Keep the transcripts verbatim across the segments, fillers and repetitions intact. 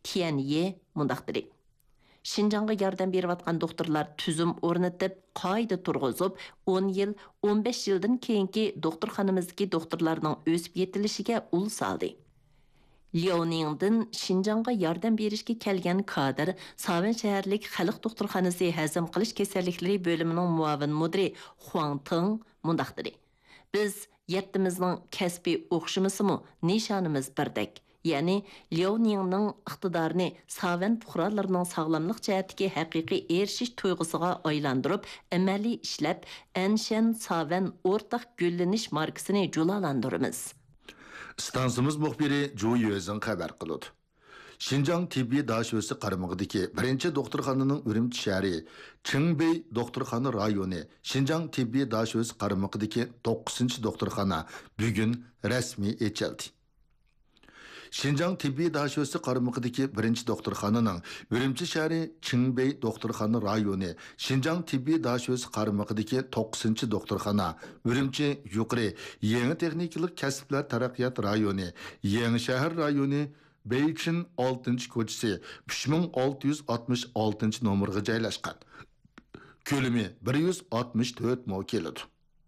Tianyi mundaq dedi. Şinjanğa yardım berip atqan doktorlar tüzüm ornatıp, qayda turğuzub, on yıl, on beş yıldan keyinki doktorxanamızdaki doktorlarning ösüp yetilishiga ul saldı. Liaoningdan Şinjanğa yardım berishga kelgan kadr Savan shaharlik Xalq doktorxonasi hazm qilish kasalliklari bo'limining muavin mudiri Huang Teng mundaq dedi. Biz yettimizning kasbiy o'xshimisimi nishonimiz birdek. Ya'ni Liaoningning iqtidorini Savan fuqarolarining sog'lomlik jihatdagi haqiqiy erishish tuyg'usiga aylantirib, amaliy ishlab, Anshan Savan o'rtaq gullanish markasini julalantiramiz. Stansımız muhbiri Zhu Yuezeng xabar qiladi. Şinjan tibbiy dashyosi qaramog'idagi birinchi doktorxonaning Urumchi shahri Qingbei doktorxona rayoni Şinjan tibbiy dashyosi qaramog'idagi to'qqizinchi doktorxona bugun rasmiy ochildi. Şinjan tibbiy dashyosi qaramog'idagi birinchi doktorxonaning Urumchi shahri Qingbei doktorxona rayoni Şinjan tibbiy dashyosi qaramog'idagi to'qqizinchi doktorxona Urumchi yuqori yangi texnikalik kasblar taraqqiyot rayoni Yangi shahar rayoni Beijing oltinchi ko'chasi uch ming olti yuz oltmish oltinchi nomerga joylashgan. Ko'lami bir yuz oltmish to'rt mo keladi.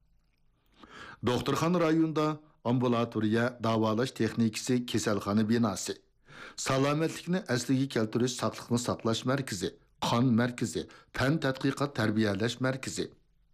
Doktorxona rayonida ambulatoriya, davolash texnikasi, kasalxona binosi, salomatlikni asliga keltirish, saqliqni saqlash markazi, qon markazi, fan tadqiqot tarbiyalash markazi,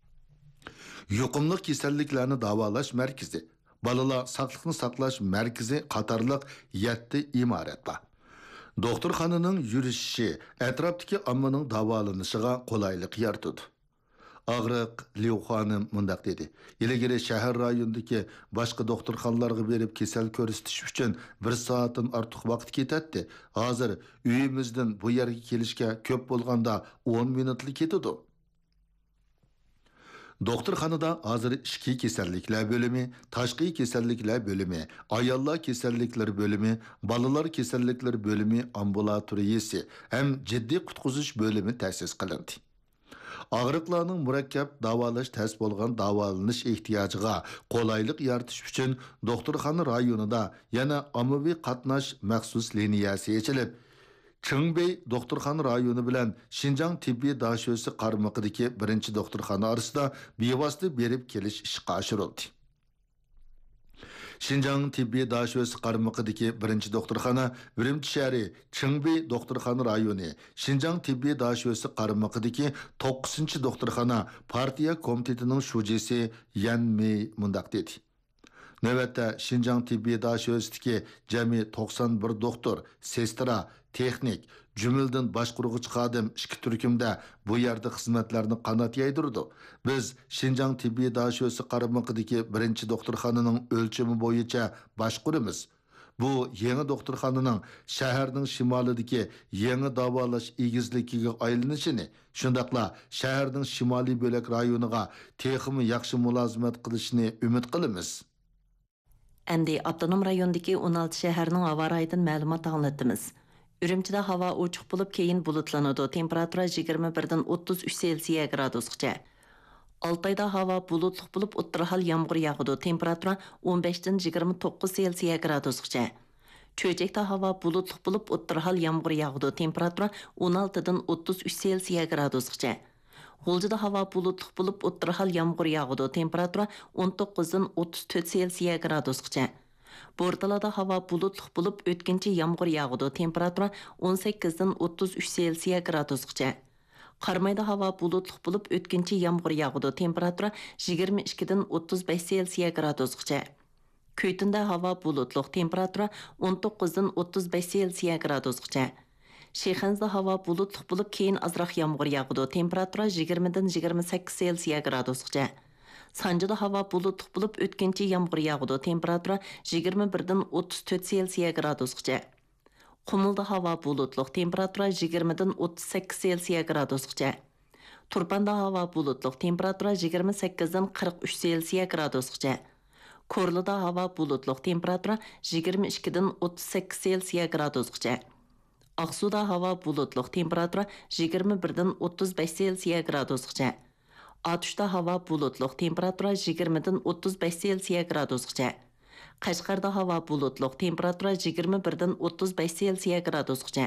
yuqumli kasalliklarni davolash markazi, balalar saqliqni saqlash markazi qatorliq yetti imorat bor. Doktorxonaning yurishishi atrofdagi ommaning davolanishiga qulaylik yaratadi. Ağrıq Liu xonim mundaq dedi. Ilgari shahar rayonidagi boshqa doktorxonalarga berib kasal ko'rsatish uchun bir soatdan ortiq vaqt ketadi. Hozir uyimizdan bu yerga kelishga ko'p bo'lganda o'n minutlik ketadi. Doktorxonada hozir ichki kasalliklar bo'limi, tashqi kasalliklar bo'limi, ayollar kasalliklari bo'limi, bolalar kasalliklari bo'limi ambulatoriyasi ham jiddiy qutqizish bo'limi ta'sis qilindi. Ağrıqlarning murakkab davolash tez bo'lgan davolanish ehtiyojiga qulaylik yaratish uchun doktorxona rayonida yana ommaviy qatnash maxsus liniyasi ochilib, Qingbei doktorxona rayoni bilan Şinjan tibbiy dashyosi qaramog'idagi birinchi doktorxona orasida bevosita berib kelish ishga oshirildi. Şinjan tibbiy dashyosi qaramog'idagi birinchi doktorxona Urumchi shahri Qingbei doktorxona rayoni Şinjan tibbiy dashyosi qaramog'idagi to'qqizinchi doktorxona partiya komitetining shujisi Yan Mei mundaq dedi. Navbatda Şinjan tibbiy dashyosidagi jami to'qson bir doktor, sestra, texnik, jumildan boshqaruvchi xodim ikki turkumda bu yerda xizmatlarni qanot yaydirdi. Biz Şinjan tibbiy dashyosi qaramog'idagi birinchi doktorxonaning o'lchami bo'yicha boshqaramiz. Bu yangi doktorxonaning shaharning shimolidagi yangi davolash egizligiga aylanishini, shundaqla shaharning shimoliy bo'lak rayoniga texmi yaxshi mulozimat qilishni umid qilamiz. Endi avtonom rayondagi o'n olti shaharning havo rayidan ma'lumot anglatamiz. Urumchida havo ochiq bo'lib, keyin bulutlanadi. Temperatura yigirma birdan o'ttiz uch Selsiya gradusgacha. Altayda havo bulutli bo'lib, o'ttirhal yomg'ir yog'adi. Temperatura o'n beshdan yigirma to'qqiz Selsiya gradusgacha. Cho'chakda havo bulutli bo'lib, o'ttirhal yomg'ir yog'adi. Temperatura o'n oltidan o'ttiz uch Selsiya gradusgacha. G'uljida havo bulutli bo'lib, o'ttirhal yomg'ir yog'adi. Temperatura o'n to'qqizdan o'ttiz to'rt Selsiya gradusgacha. Bortalada havo bulutli bo'lib, o'tkinchi yomg'ir yog'adi. Temperatura o'n sakkizdan o'ttiz uch Selsiya gradusgacha. Qarmayda havo bulutli bo'lib, o'tkinchi yomg'ir yog'adi. Temperatura yigirma ikkidan o'ttiz besh Selsiya gradusgacha. Köytunda havo bulutli, temperatura o'n to'qqizdan o'ttiz besh Selsiya gradusgacha. Sheyxanzda havo bulutli bo'lib, keyin azroq yomg'ir yog'adi. Temperatura yigirmadan yigirma sakkiz Selsiya gradusgacha. Sanjida havo bulutli bo'lib, o'tkinchi yomg'ir yog'adi. Temperatura yigirma birdan o'ttiz to'rt Selsiya gradusgacha. Qumulda havo bulutli, temperatura yigirmadan o'ttiz sakkiz Selsiya gradusgacha. Turpanda havo bulutli, temperatura yigirma sakkizdan qirq uch Selsiya gradusgacha. Korluda havo bulutli, temperatura yigirma ikkidan o'ttiz sakkiz Selsiya gradusgacha. Aqsuda havo bulutli, temperatura yigirma birdan o'ttiz besh Selsiya gradusgacha. Atuşda havo bulutli, temperatura yigirmadan o'ttiz besh Selsiya gradusgacha. Qashqarda havo bulutli, temperatura yigirma birdan o'ttiz besh Selsiya gradusgacha.